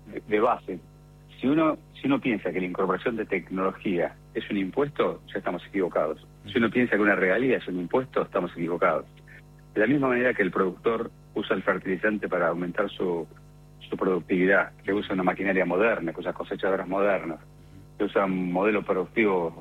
de base, si uno piensa que la incorporación de tecnología es un impuesto, ya estamos equivocados. Si uno piensa que una regalía es un impuesto, estamos equivocados. De la misma manera que el productor usa el fertilizante para aumentar su productividad, que usa una maquinaria moderna, que usa cosechadoras modernas, que usa un modelo productivo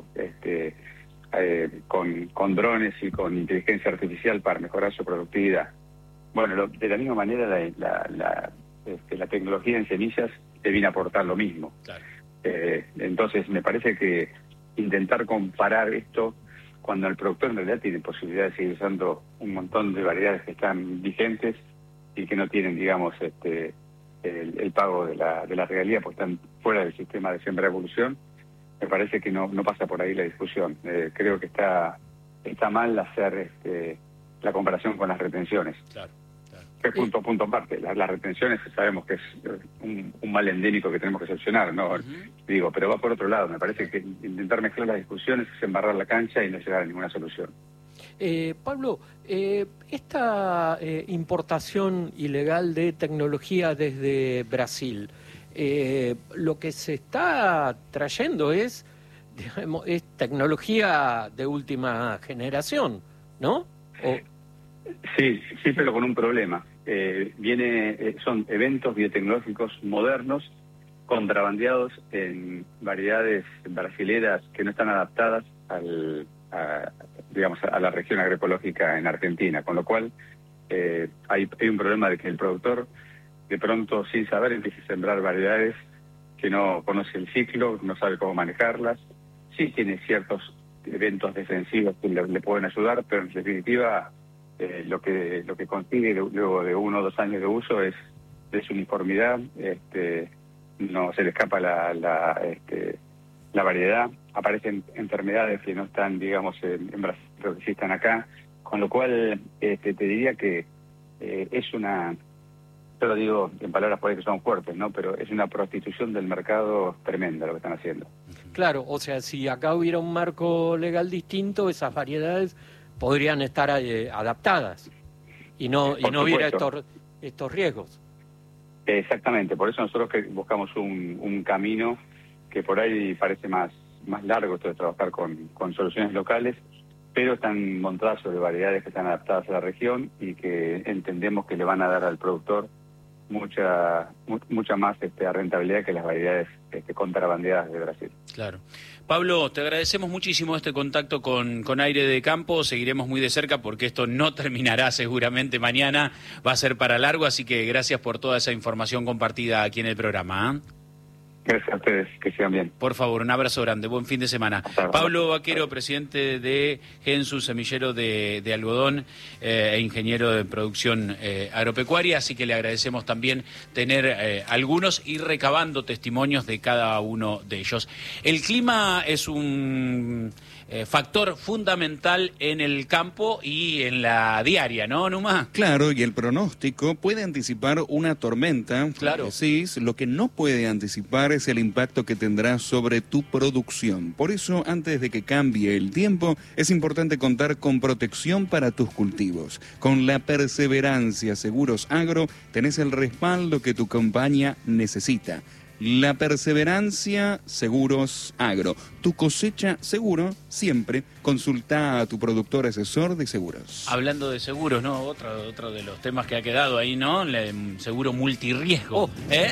con drones y con inteligencia artificial para mejorar su productividad. Bueno, de la misma manera la tecnología en semillas te viene a aportar lo mismo. Claro. Entonces me parece que intentar comparar esto cuando el productor en realidad tiene posibilidad de seguir usando un montón de variedades que están vigentes y que no tienen, digamos, el pago de la regalía porque están fuera del sistema de siembra evolución, me parece que no pasa por ahí la discusión. Creo que está mal hacer la comparación con las retenciones. Claro. Es punto aparte. Las retenciones sabemos que es un mal endémico que tenemos que solucionar, ¿no? Digo, pero va por otro lado. Me parece que intentar mezclar las discusiones es embarrar la cancha y no llegar a ninguna solución. Pablo, esta importación ilegal de tecnología desde Brasil, lo que se está trayendo es, digamos, es tecnología de última generación, ¿no? Sí, pero con un problema. Son eventos biotecnológicos modernos, contrabandeados en variedades brasileras que no están adaptadas a la región agroecológica en Argentina, con lo cual hay un problema de que el productor de pronto, sin saber, empieza a sembrar variedades que no conoce el ciclo, no sabe cómo manejarlas. Sí tiene ciertos eventos defensivos que le pueden ayudar, pero en definitiva lo que consigue luego de 1 o 2 años de uso es desuniformidad, no se le escapa la variedad, aparecen enfermedades que no están, digamos, en Brasil, pero que sí están acá, con lo cual te diría que es una, yo lo digo en palabras por ahí que son fuertes, ¿no? Pero es una prostitución del mercado tremenda lo que están haciendo. Claro, o sea, si acá hubiera un marco legal distinto, esas variedades podrían estar adaptadas y no hubiera estos riesgos. Exactamente, por eso nosotros buscamos un camino que por ahí parece más largo, esto de trabajar con soluciones locales, pero están montadas sobre variedades que están adaptadas a la región y que entendemos que le van a dar al productor mucha más rentabilidad que las variedades contrabandeadas de Brasil. Claro. Pablo, te agradecemos muchísimo este contacto con Aire de Campo. Seguiremos muy de cerca porque esto no terminará seguramente mañana, va a ser para largo, así que gracias por toda esa información compartida aquí en el programa. Gracias a ustedes, que sigan bien. Por favor, un abrazo grande, buen fin de semana. Pablo Vaquero, presidente de Gensu, semillero de algodón e ingeniero de producción agropecuaria, así que le agradecemos también tener algunos y recabando testimonios de cada uno de ellos. El clima es un factor fundamental en el campo y en la diaria, ¿no, Numa? Claro, y el pronóstico puede anticipar una tormenta. Claro. Sí, lo que no puede anticipar es el impacto que tendrá sobre tu producción. Por eso, antes de que cambie el tiempo, es importante contar con protección para tus cultivos. Con la Perseverancia Seguros Agro, tenés el respaldo que tu compañía necesita. La Perseverancia Seguros Agro. Tu cosecha seguro siempre. Consulta a tu productor asesor de seguros. Hablando de seguros, ¿no? Otro de los temas que ha quedado ahí, ¿no? El seguro multirriesgo.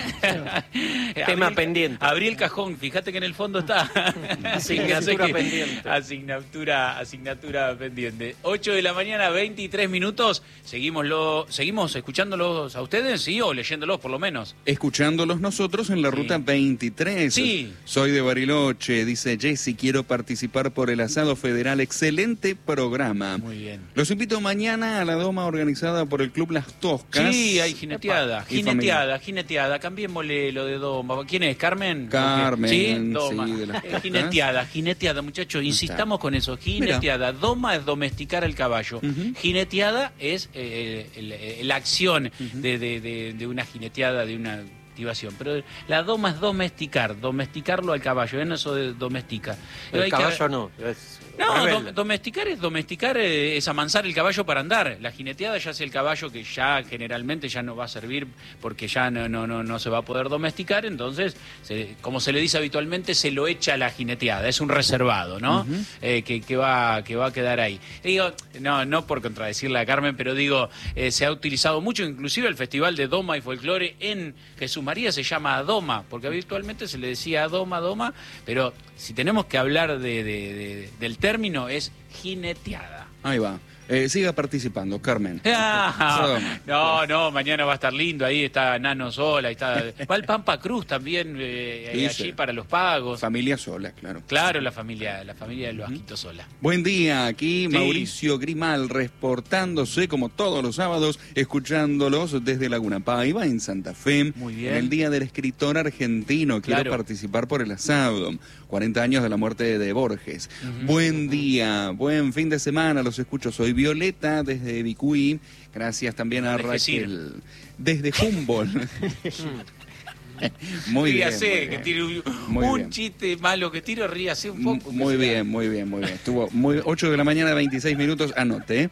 Tema pendiente. Abrí el cajón, fíjate que en el fondo está. Asignatura pendiente. Asignatura pendiente. 8 de la mañana, 23 minutos. ¿Seguimos escuchándolos a ustedes? ¿Sí? ¿O leyéndolos por lo menos? Escuchándolos nosotros en la ruta 23. Sí. Soy de Bariloche, dice Jessy, quiero participar por el asado federal. Excelente programa. Muy bien. Los invito mañana a la doma organizada por el Club Las Toscas. Sí, hay jineteada. Cambiémosle lo de doma. ¿Quién es? ¿Carmen? Carmen. ¿Sí? Doma. Sí, de Las Toscas. Jineteada, muchachos. Insistamos con eso. Jineteada. Mira. Doma es domesticar al caballo. Jineteada es la acción de una jineteada, de una activación. Pero la doma es domesticarlo al caballo. En eso de domestica. El caballo no, es No, domesticar es amansar el caballo para andar. La jineteada ya es el caballo que ya generalmente ya no va a servir porque ya no se va a poder domesticar, entonces, como se le dice habitualmente, se lo echa a la jineteada, es un reservado, ¿no? Que va a quedar ahí. Digo, no por contradecirle a Carmen, pero digo, se ha utilizado mucho, inclusive el Festival de Doma y Folclore en Jesús María se llama Doma, porque habitualmente se le decía Doma, pero si tenemos que hablar del término es jineteada. Ahí va. Siga participando, Carmen. No, mañana va a estar lindo. Ahí está Nano Sola, va el Pampa Cruz también allí para los pagos. Familia Sola, claro. Claro, la familia de los Asquitos Sola. Buen día, aquí Sí. Mauricio Grimal reportándose como todos los sábados, escuchándolos desde Laguna Paiva en Santa Fe. Muy bien. En el Día del Escritor Argentino, quiero Claro. participar por el asado. 40 años de la muerte de Borges. Buen día, buen fin de semana, los escucho. Soy Violeta desde Vicuí. Gracias también a Raquel. Desde Humboldt. Muy bien. Ríase, que tire un chiste malo que tire, ríase un poco. Muy bien. Estuvo 8 de la mañana, 26 minutos, anoté.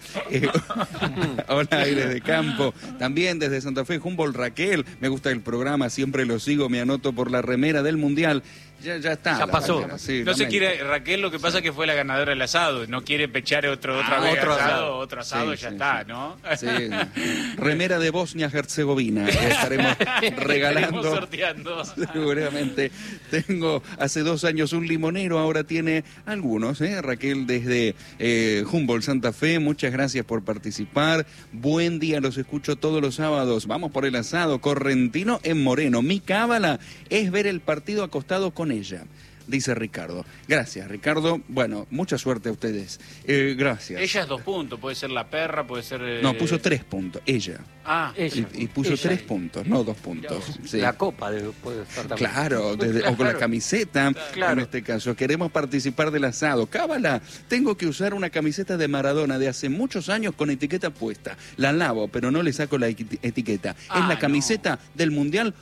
Hola, Aires de Campo. También desde Santa Fe, Humboldt, Raquel. Me gusta el programa, siempre lo sigo, me anoto por la remera del Mundial. Ya está. Ya pasó. Remera, sí, No se quiere, Raquel, lo que pasa es que fue la ganadora del asado. No quiere pechar otra vez otro asado, Sí, ya sí, está, sí. ¿no? Sí. Remera de Bosnia-Herzegovina. Estaremos regalando. Estaremos sorteando. Seguramente. Tengo hace 2 años un limonero, ahora tiene algunos, Raquel desde Humboldt, Santa Fe, muchas gracias por participar. Buen día, los escucho todos los sábados. Vamos por el asado. Correntino en Moreno. Mi cábala es ver el partido acostado con ella, dice Ricardo. Gracias, Ricardo. Bueno, mucha suerte a ustedes. Gracias. Ella es 2 puntos, puede ser la perra, puede ser... No, puso 3 puntos, ella. Ella. Y puso Ella. 3 puntos, no 2 puntos. Sí. La copa puede estar también. Claro, o con la camiseta, Claro. en este caso. Queremos participar del asado. Cábala, tengo que usar una camiseta de Maradona de hace muchos años con etiqueta puesta. La lavo, pero no le saco la etiqueta. Es la camiseta del Mundial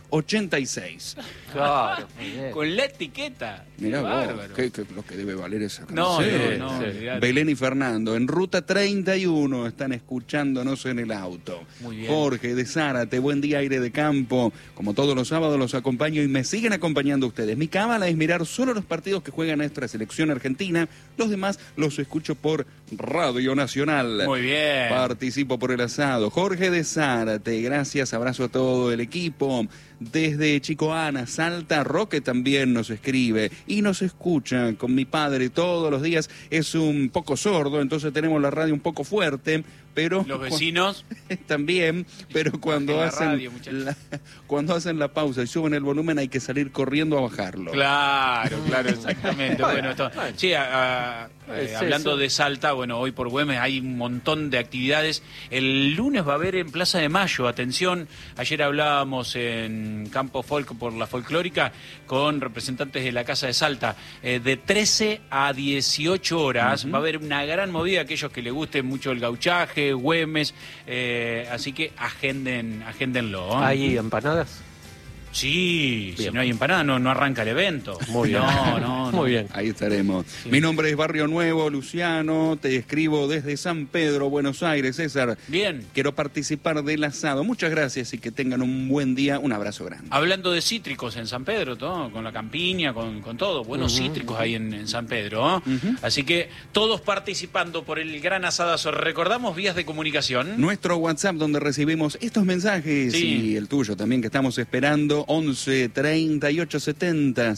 86. Claro, muy bien. Con la etiqueta. Mirá Qué vos, bárbaro. qué lo que debe valer esa No, camiseta. no, olvidate. Belén y Fernando, en ruta 31, están escuchándonos en el auto. Muy bien. Jorge de Zárate, buen día, Aire de Campo. Como todos los sábados los acompaño y me siguen acompañando ustedes. Mi cábala es mirar solo los partidos que juega nuestra selección argentina. Los demás los escucho por Radio Nacional. Muy bien. Participo por el asado. Jorge de Zárate, gracias, abrazo a todo el equipo. Desde Chicoana, Salta, Roque también nos escribe y nos escucha con mi padre todos los días. Es un poco sordo, entonces tenemos la radio un poco fuerte, pero... Los vecinos. También, pero cuando la hacen radio, muchachos. cuando hacen la pausa y suben el volumen hay que salir corriendo a bajarlo. Claro, exactamente. Bueno, sí, hablando eso. de Salta, bueno, hoy por Güemes hay un montón de actividades. El lunes va a haber en Plaza de Mayo, atención, ayer hablábamos en Campo Folk por la folclórica con representantes de la Casa de Salta, de 13 a 18 horas, va a haber una gran movida, aquellos que les guste mucho el gauchaje, Güemes, así que agéndenlo. ¿Hay empanadas? Sí, Bien. si no hay empanada no arranca el evento. Muy bien. No. Muy bien. Ahí estaremos. Mi nombre es Barrio Nuevo, Luciano, te escribo desde San Pedro, Buenos Aires, César. Bien. Quiero participar del asado. Muchas gracias y que tengan un buen día. Un abrazo grande. Hablando de cítricos en San Pedro, todo, con la campiña, con todo, buenos cítricos ahí en San Pedro. Así que todos participando por el gran asadazo. Recordamos vías de comunicación. Nuestro WhatsApp donde recibimos estos mensajes Sí. y el tuyo también que estamos esperando, 11 38 70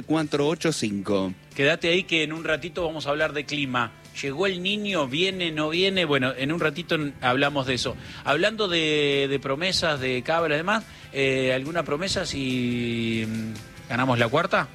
7485. Quédate ahí que en un ratito vamos a hablar de clima. ¿Llegó el niño? ¿Viene? ¿No viene? Bueno, en un ratito hablamos de eso. Hablando de promesas, de cábala y demás, ¿alguna promesa si ganamos la cuarta?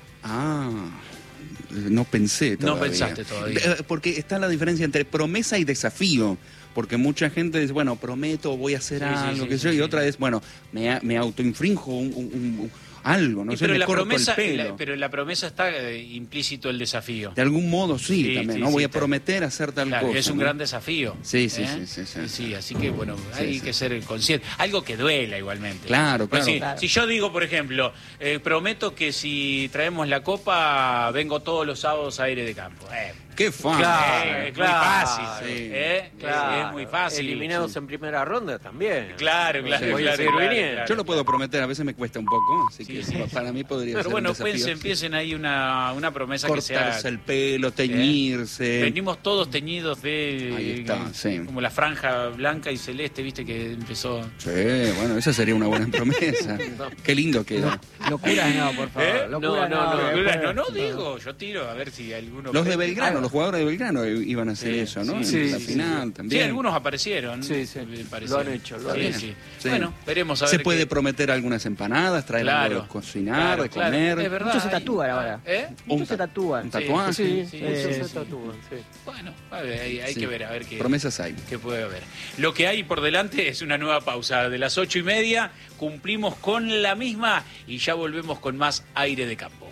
No pensé todavía. No pensaste todavía. Porque está la diferencia entre promesa y desafío. Porque mucha gente dice, bueno, prometo, voy a hacer algo, y otra es, bueno, me autoinfrinjo algo, no sé, pero me la corto promesa, el pelo. pero en la promesa está implícito el desafío. De algún modo sí, también, ¿no? sí, voy a está. prometer hacer tal Claro, cosa. es un ¿no? gran desafío. Sí. Sí, así que bueno, hay que ser consciente. Algo que duela igualmente. Claro. Pues si yo digo, por ejemplo, prometo que si traemos la copa, vengo todos los sábados a Aire de Campo. qué fácil. Muy fácil. Sí. Claro. Es muy fácil. Eliminados en primera ronda también. Claro. Yo lo puedo prometer, a veces me cuesta un poco, así que para mí podría ser un desafío. Pero bueno, empiecen ahí una promesa cortarse que sea... el pelo, teñirse. Venimos todos teñidos Ahí está, sí. como la franja blanca y celeste, viste, que empezó... Sí, bueno, esa sería una buena promesa. Qué lindo queda. Locuras no, por favor. No digo, yo tiro a ver si alguno... Los de Belgrano, los jugadores de Belgrano iban a hacer eso, ¿no? En la final también. Sí, algunos aparecieron. Sí. Lo han hecho. Sí. Bueno, veremos a ver. Se puede prometer algunas empanadas, traer algo de cocinar, de comer. Es verdad. Muchos se tatúan ahora. Muchos se tatúan. Un tatuaje. Sí, muchos se tatúan. Sí. Bueno, hay que ver, a ver qué... Promesas hay. ¿Qué puede haber? Lo que hay por delante es una nueva pausa. De las 8:30 cumplimos con la misma y ya volvemos con más Aire de Campo.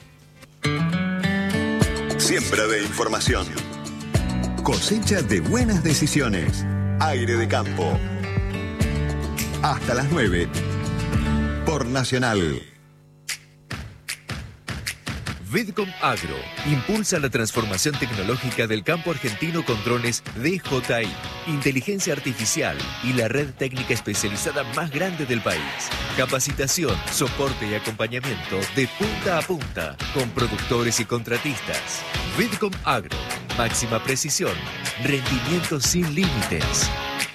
Siembra de información. Cosecha de buenas decisiones. Aire de Campo. Hasta las 9. Por Nacional. Vidcom Agro impulsa la transformación tecnológica del campo argentino con drones DJI, inteligencia artificial y la red técnica especializada más grande del país. Capacitación, soporte y acompañamiento de punta a punta con productores y contratistas. Vidcom Agro, máxima precisión, rendimiento sin límites.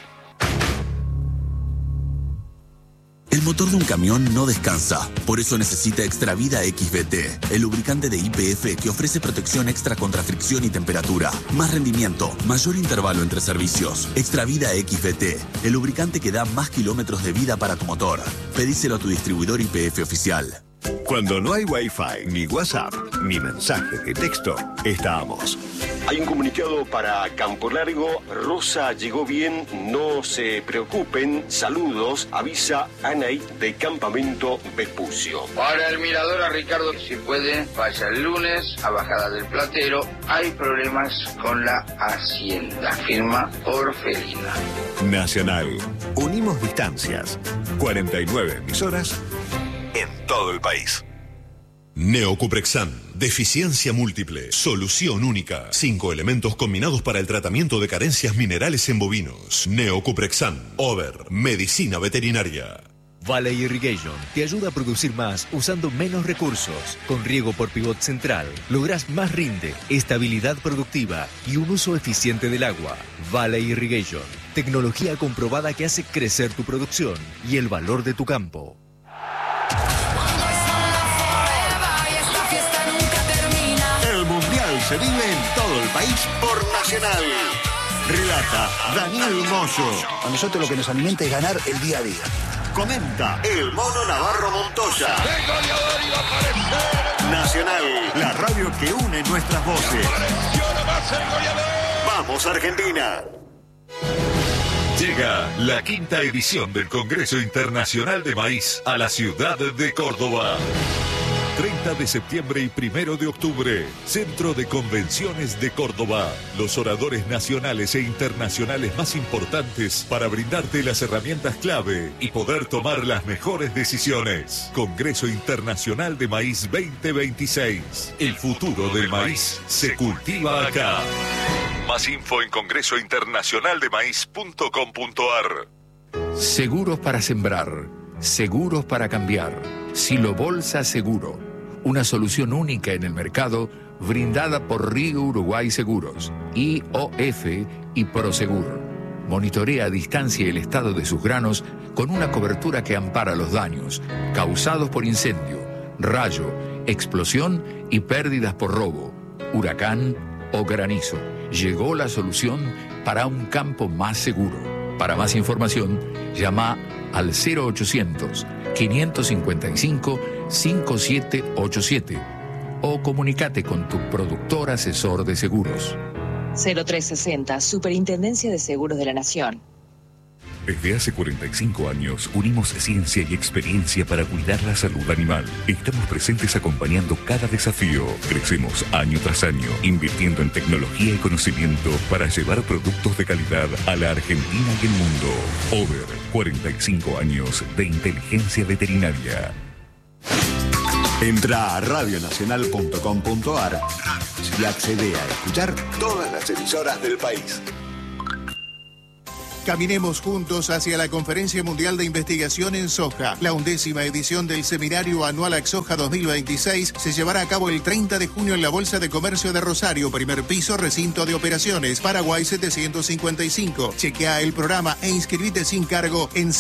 El motor de un camión no descansa, por eso necesita Extravida XVT, el lubricante de YPF que ofrece protección extra contra fricción y temperatura, más rendimiento, mayor intervalo entre servicios. Extravida XVT, el lubricante que da más kilómetros de vida para tu motor. Pedíselo a tu distribuidor YPF oficial. Cuando no hay Wi-Fi, ni WhatsApp, ni mensaje de texto, estamos. Hay un comunicado para Campo Largo. Rosa llegó bien, no se preocupen. Saludos, avisa Anaí de Campamento Vespucio. Para el mirador a Ricardo, si puede, vaya el lunes a Bajada del Platero. Hay problemas con la Hacienda. Firma Orfelina. Nacional. Unimos distancias. 49 emisoras en todo el país. Neocuprexan, deficiencia múltiple, solución única. 5 elementos combinados para el tratamiento de carencias minerales en bovinos. Neocuprexan, Over, medicina veterinaria. Valley Irrigation te ayuda a producir más usando menos recursos. Con riego por pivot central, lográs más rinde, estabilidad productiva y un uso eficiente del agua. Valley Irrigation, tecnología comprobada que hace crecer tu producción y el valor de tu campo. Se vive en todo el país por Nacional. Relata Daniel Moyo. A nosotros lo que nos alimenta es ganar el día a día. Comenta el Mono Navarro Montoya. Nacional, la radio que une nuestras voces. ¡Vamos, Argentina! Llega la 5ª edición del Congreso Internacional de Maíz a la ciudad de Córdoba. 30 de septiembre y 1 de octubre, Centro de Convenciones de Córdoba. Los oradores nacionales e internacionales más importantes para brindarte las herramientas clave y poder tomar las mejores decisiones. Congreso Internacional de Maíz 2026. El futuro del maíz se cultiva acá. Más info en congresointernacionaldemaíz.com.ar. Seguros para sembrar, seguros para cambiar. Silo Bolsa Seguro, una solución única en el mercado brindada por Río Uruguay Seguros, IOF y Prosegur. Monitorea a distancia el estado de sus granos con una cobertura que ampara los daños causados por incendio, rayo, explosión y pérdidas por robo, huracán o granizo. Llegó la solución para un campo más seguro. Para más información, llama al 0800-555-5787 o comunícate con tu productor asesor de seguros. 0360, Superintendencia de Seguros de la Nación. Desde hace 45 años unimos ciencia y experiencia para cuidar la salud animal. Estamos presentes acompañando cada desafío. Crecemos año tras año, invirtiendo en tecnología y conocimiento para llevar productos de calidad a la Argentina y el mundo. Over, 45 años de inteligencia veterinaria. Entra a radionacional.com.ar y accede a escuchar todas las emisoras del país. Caminemos juntos hacia la Conferencia Mundial de Investigación en Soja. La 11ª edición del Seminario Anual AXOJA 2026 se llevará a cabo el 30 de junio en la Bolsa de Comercio de Rosario, primer piso, recinto de operaciones, Paraguay 755. Chequea el programa e inscribite sin cargo en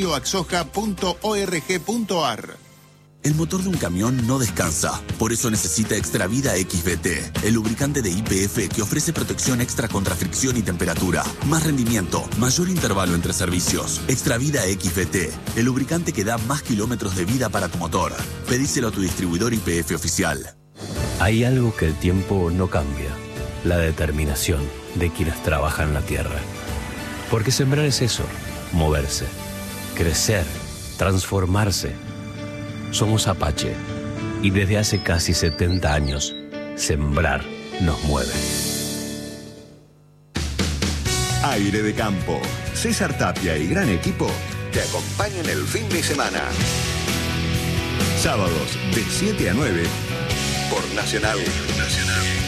seminarioaxoja.org.ar. El motor de un camión no descansa, por eso necesita Extravida XVT, el lubricante de YPF que ofrece protección extra contra fricción y temperatura, más rendimiento, mayor intervalo entre servicios. Extravida XVT, el lubricante que da más kilómetros de vida para tu motor. Pedíselo a tu distribuidor YPF oficial. Hay algo que el tiempo no cambia, la determinación de quienes trabajan la tierra. Porque sembrar es eso, moverse, crecer, transformarse. Somos Apache y desde hace casi 70 años, sembrar nos mueve. Aire de Campo. César Tapia y gran equipo te acompañan el fin de semana. Sábados de 7 a 9 por Nacional.